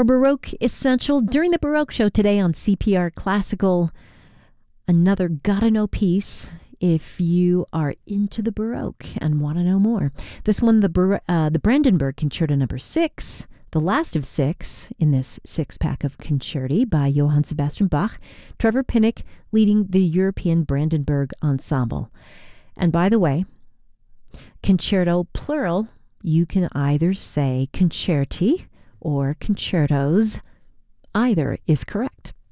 Our Baroque Essential during the Baroque Show today on CPR Classical. Another gotta know piece if you are into the Baroque and want to know more. This one, the Brandenburg Concerto Number 6, the last of 6 in this 6-pack of concerti by Johann Sebastian Bach. Trevor Pinnock leading the European Brandenburg Ensemble. And by the way, concerto plural, you can either say concerti or concertos. Either is correct.